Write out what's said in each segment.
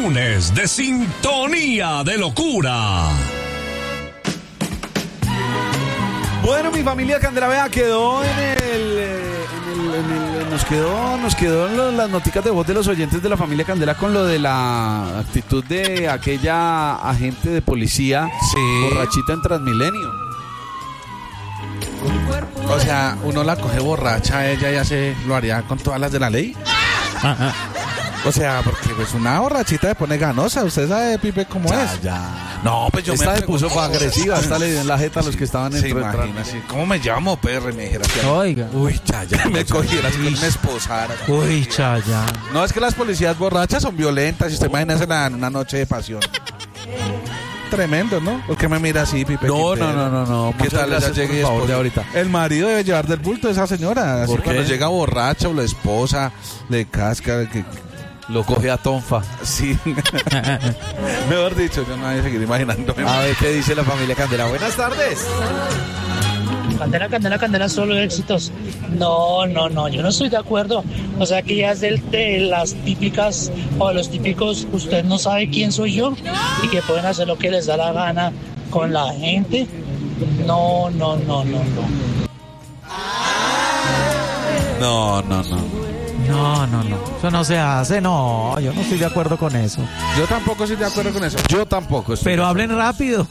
lunes de Sintonía de Locura. Bueno, mi familia Candela, vea, quedó nos quedó en las noticas de voz de los oyentes de la familia Candela con lo de la actitud de aquella agente de policía borrachita en Transmilenio. O sea, uno la coge borracha, ella ya lo haría con todas las de la ley. O sea, porque pues una borrachita se pone ganosa. Usted sabe, Pipe, cómo es. Ya. No, pues yo esta me se puso agresiva. Esta le dio en la jeta a los que estaban se dentro. imagina, sí. ¿Cómo me llamo, perro? Y me dijera así. Oiga. Uy, Chaya. Me cogiera así, me esposara. Uy, Chaya. No, es que las policías borrachas son violentas. Si usted imagina en una noche de pasión. Tremendo, ¿no? ¿Por qué me mira así, Pipe? No. ¿Qué tal? Gracias, Ella llegue por favor, esposa. de ahorita. El marido debe llevar del bulto de esa señora. Así ¿Por cuando qué? llega borracha o la esposa le casca. Lo coge a tonfa. Sí. Mejor dicho, yo no voy a seguir imaginándome. A ver qué dice la familia Candela. Buenas tardes. Candela, solo éxitos. No, yo no estoy de acuerdo. O sea que ya es de las típicas o de los típicos, usted no sabe quién soy yo y que pueden hacer lo que les da la gana con la gente. No. No. No. Eso no se hace, no. Yo no estoy de acuerdo con eso. Yo tampoco estoy de acuerdo con eso. Yo tampoco estoy. Pero hablen rápido.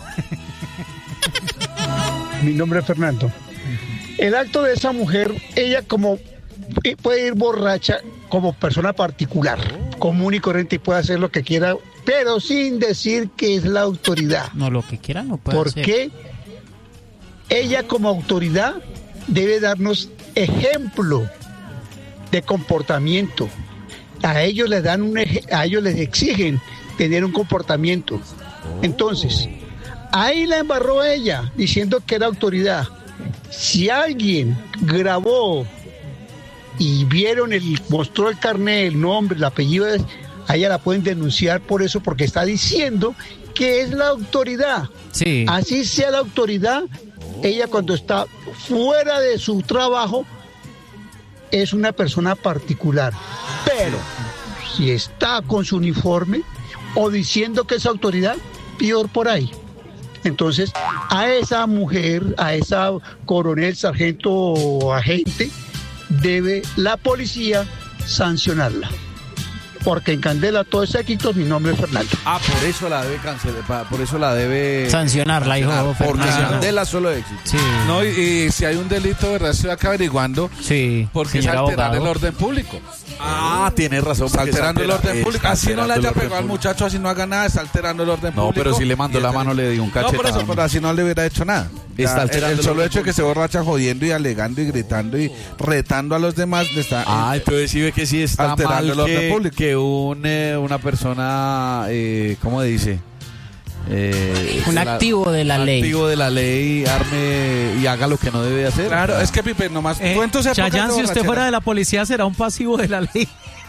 Mi nombre es Fernando. El acto de esa mujer, ella como puede ir borracha como persona particular, común y corriente, y puede hacer lo que quiera, pero sin decir que es la autoridad. No, lo que quieran no puede hacer. Porque ella como autoridad debe darnos ejemplo de comportamiento. A ellos les dan a ellos les exigen tener un comportamiento. Entonces, ahí la embarró ella diciendo que era autoridad. Si alguien grabó y mostró el carnet, el nombre, el apellido, a ella la pueden denunciar por eso, porque está diciendo que es la autoridad. Sí. Así sea la autoridad, ella cuando está fuera de su trabajo es una persona particular. Pero si está con su uniforme o diciendo que es autoridad, peor por ahí. Entonces, a esa mujer, a esa coronel, sargento o agente, debe la policía sancionarla. Porque en Candela todo es éxito, mi nombre es Fernando. Por eso la debe cancelar, por eso la debe sancionarla, hijo porque Fernando. Candela solo éxito. Sí. No, y si hay un delito, ¿verdad? Estoy acá averiguando. Sí. Porque es alterar el orden público. Tienes razón. Está alterando el orden público. Así no le haya pegado al público. muchacho, así no haga nada, está alterando el orden público. No, pero si le mandó la mano, le dio un cachetado. No, por eso, pero así no le hubiera hecho nada. Está alterando el solo hecho de que se borracha jodiendo y alegando y gritando y retando a los demás le está entonces sí ve que sí está alterando el orden público. Que una persona, ¿cómo dice? Un activo de la ley. Activo de la ley, arme y haga lo que no debe hacer. Claro, es que Pipe, nomás cuentos Chayán, si usted fuera de la policía, será un pasivo de la ley.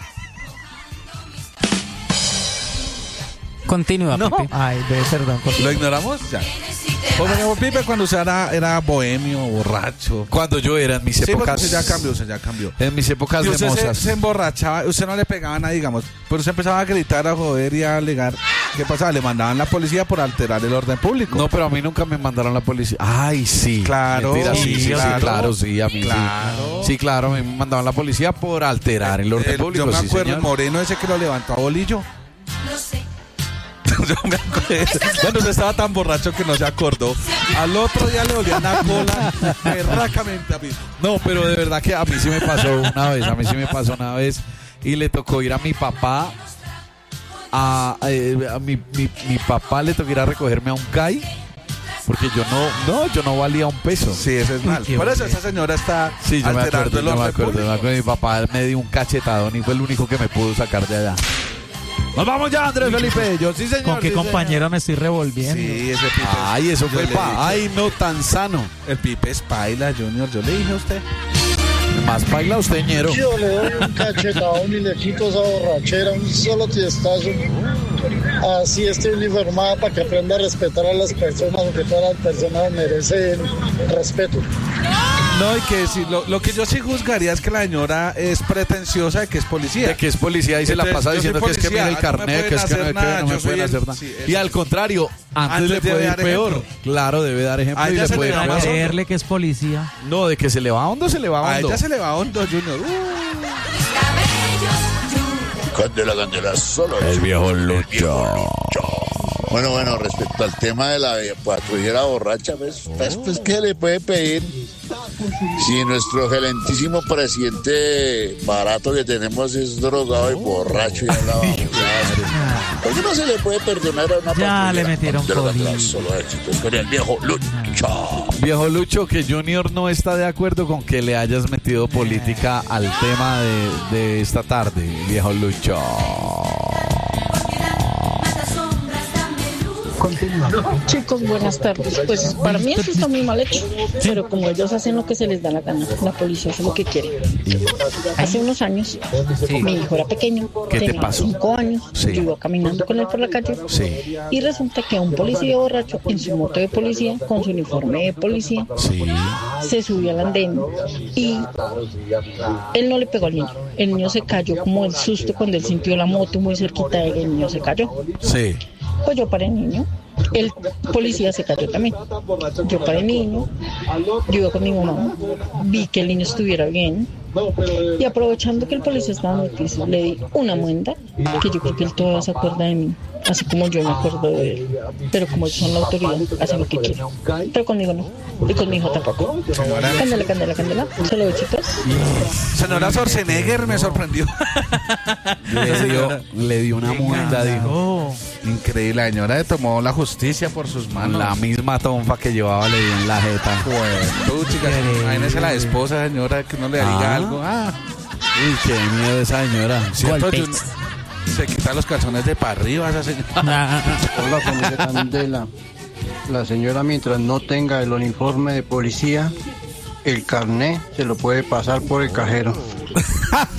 Continúa, No. Pipe. Ay, perdón. ¿Lo ignoramos? Ya. Pues bueno, Pipe, cuando usted era bohemio, borracho. Cuando yo era en mis épocas. Sí, se ya cambió. En mis épocas Y de usted mozas. se emborrachaba, usted no le pegaba a nadie, digamos, pero usted empezaba a gritar, a joder y a alegar. ¿Qué pasaba? Le mandaban la policía por alterar el orden público. No, pero a mí nunca me mandaron la policía. Ay, sí. Claro. Mentira, sí, Claro. sí, a mí Claro. sí. Sí, claro, me mandaban la policía por alterar el orden público. Yo me sí, acuerdo, señor. el moreno ese que lo levantó a bolillo. No sé. Yo me acuerdo. Cuando usted estaba tan borracho que no se acordó. Al otro día le dolía la cola berracamente a mí. No, pero de verdad que a mí sí me pasó una vez y le tocó ir a mi papá a mi papá le tocó ir a recogerme a un CAI porque yo no valía un peso. Sí, eso es mal. Por eso esa señora está Sí, yo me alterando el orden acuerdo. Mi papá me dio un cachetadón y fue el único que me pudo sacar de allá. Nos vamos ya, Andrés Felipe. Yo sí, señor. ¿Con qué sí, compañero señor. me estoy revolviendo? Sí, ese Pipe. Ay, eso fue Yo le dije. ay, no tan sano. El Pipe es paila, Junior. Yo le dije a usted. Más baila usted, ñero. Yo le doy un cachetadón y le quito esa borrachera, un solo tiestazo. Así esté uniformada para que aprenda a respetar a las personas, porque todas las personas merecen respeto. No, y que si lo que yo sí juzgaría es que la señora es pretenciosa de que es policía. De que es policía y se la Entonces, pasa yo soy diciendo que es que mira el policía, no me carnet, que es que pueden hacer no me nada, pueden yo hacer soy nada. el- sí, Y eso. al contrario, antes le debe puede ir dar peor. ejemplo. Claro, debe dar ejemplo A y ella le se puede le ir va peor. más hondo. Creerle que es policía. No, de que se le va hondo, se le va A hondo. ella se le va hondo, Junior. Candela, solo El viejo Lucho. Bueno, respecto al tema de la patrullera borracha, pues, ¿qué le puede pedir? Si nuestro excelentísimo presidente barato que tenemos es drogado y borracho y habla babosadas. ¿Por qué no se le puede perdonar a una patrullera? le metieron Candela, COVID. solo éxitos con el viejo Lucho. Viejo Lucho, que Junior no está de acuerdo con que le hayas metido política al tema de esta tarde, viejo Lucho. Chicos, buenas tardes. Pues para mí eso está muy mal hecho, pero como ellos hacen lo que se les da la gana, la policía hace lo que quiere. Hace unos años, mi hijo era pequeño, ¿Qué te tenía pasó? 5 años, Sí. yo iba caminando con él por la calle Sí, y resulta que un policía borracho en su moto de policía, con su uniforme de policía, sí. se subió al andén y él no le pegó al niño. El niño se cayó como el susto cuando él sintió la moto muy cerquita de él, el niño se cayó. Sí. Pues yo paré el niño, el policía se cayó también. Yo paré el niño, yo iba con mi mamá, vi que el niño estuviera bien y aprovechando que el policía estaba en el piso, le di una muenda que yo creo que él todavía se acuerda de mí, así como yo me acuerdo de él. Pero como ellos son la autoridad, hacen lo que quieren. Pero conmigo no, y con mi hijo tampoco. Candela, solo besitos. Señora Schwarzenegger me sorprendió. Le dio una muenda, dijo. Oh, Increíble, la señora le tomó la justicia por sus manos. La misma tonfa que llevaba le dio en la jeta. Pues, tú, chicas, imagínese la esposa, señora, que no le diga algo. Uy, qué miedo esa señora. ¿Cierto? Se quita los calzones de para arriba esa señora. Hola, familia Candela. La señora, mientras no tenga el uniforme de policía, el carné se lo puede pasar por el cajero.